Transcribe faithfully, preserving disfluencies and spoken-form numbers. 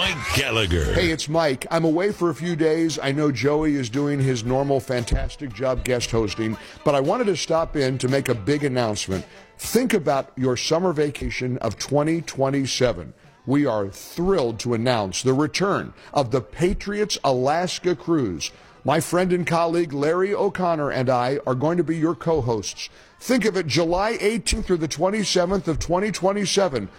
Mike Gallagher. Hey, it's Mike. I'm away for a few days. I know Joey is doing his normal fantastic job guest hosting, but I wanted to stop in to make a big announcement. Think about your summer vacation of twenty twenty-seven. We are thrilled to announce the return of the Patriots Alaska Cruise. My friend and colleague Larry O'Connor and I are going to be your co-hosts. Think of it, July eighteenth through the twenty-seventh of twenty twenty-seven.